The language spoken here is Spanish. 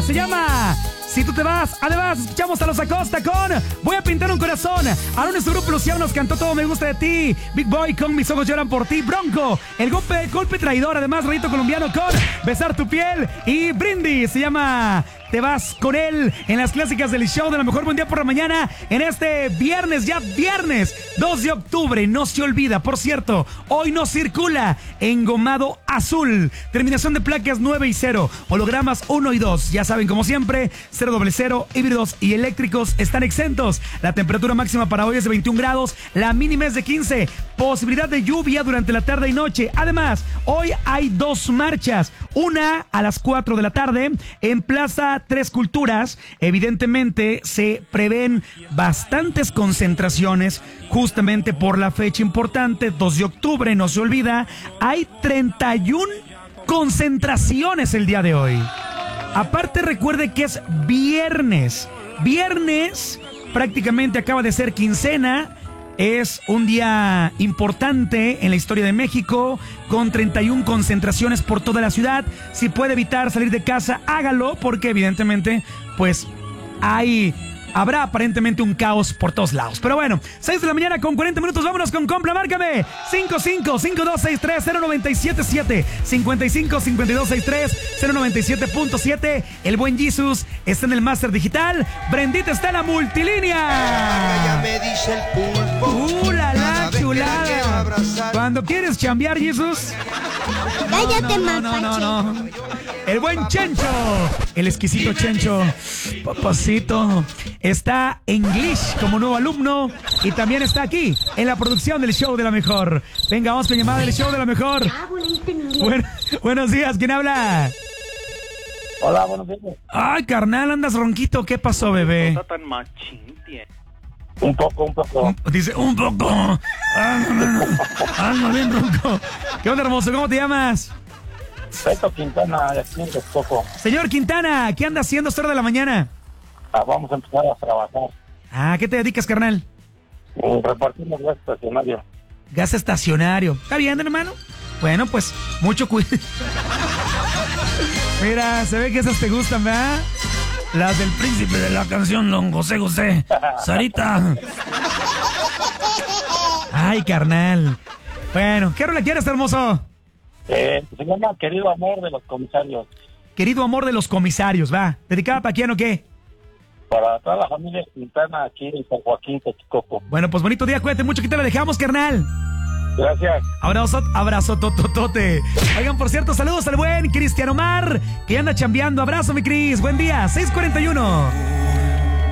se llama Si tú te vas. Además, escuchamos a Los Acosta con Voy a pintar un corazón. Aaron de su grupo Luciano nos cantó Todo me gusta de ti. Big Boy con Mis ojos lloran por ti. Bronco, el golpe traidor. Además, Rayito Colombiano con Besar tu piel. Y Brindis se llama Te vas con él en las clásicas del show de la mejor. Buen día por la mañana en este viernes, ya viernes 2 de octubre. No se olvida, por cierto, hoy no circula engomado azul. Terminación de placas 9 y 0. Hologramas 1 y 2. Ya saben, como siempre, 000, híbridos y eléctricos están exentos. La temperatura máxima para hoy es de 21 grados. La mínima es de 15. Posibilidad de lluvia durante la tarde y noche. Además, hoy hay 2 marchas. Una a las 4 de la tarde en Plaza Tres Culturas. Evidentemente se prevén bastantes concentraciones justamente por la fecha importante, 2 de octubre, no se olvida. Hay 31 concentraciones el día de hoy. Aparte, recuerde que es viernes. Viernes prácticamente acaba de ser quincena. Es un día importante en la historia de México, con 31 concentraciones por toda la ciudad. Si puede evitar salir de casa, hágalo, porque evidentemente, pues, habrá aparentemente un caos por todos lados. Pero bueno, 6 de la mañana con 40 minutos, vámonos con Compra, márcame 55-5263-0977, 55-5263-0977.7. El buen Jesus está en el Máster Digital, Brendita está en la multilínea. Ya me dice el pulpo. La chulada. Cuando quieres chambear, Jesus. Cállate, No. El buen Chencho, el exquisito Chencho, papacito, está en English como nuevo alumno y también está aquí en la producción del show de la mejor. Venga, vamos con llamada del show de la mejor. Buenos días, ¿quién habla? Hola, buenos días. Ay, carnal, andas ronquito, ¿qué pasó, bebé? No está tan machín, tío. Un poco. Dice, un poco. Ando bien ronco. ¿Qué onda, hermoso? ¿Cómo te llamas? Beto Quintana, de aquí en Texcoco. Señor Quintana, ¿qué anda haciendo a esta hora de la mañana? Vamos a empezar a trabajar. ¿Qué te dedicas, carnal? Repartimos gas estacionario. Gas estacionario. ¿Está bien, hermano? Bueno, pues, mucho cuidado. Mira, se ve que esas te gustan, ¿verdad? Las del príncipe de la canción, don José. Sarita. Ay, carnal. Bueno, ¿qué rola quieres, hermoso? Se llama Querido Amor de los Comisarios. Querido Amor de los Comisarios, va. ¿Dedicada para quién o qué? Para toda la familia Quintana aquí en San Joaquín, Texcoco. Bueno, pues bonito día, cuídate mucho, que te la dejamos, carnal. Gracias. Abrazo, tototote. Oigan, por cierto, saludos al buen Cristian Omar, que anda chambeando. Abrazo, mi Cris. Buen día, 6:41.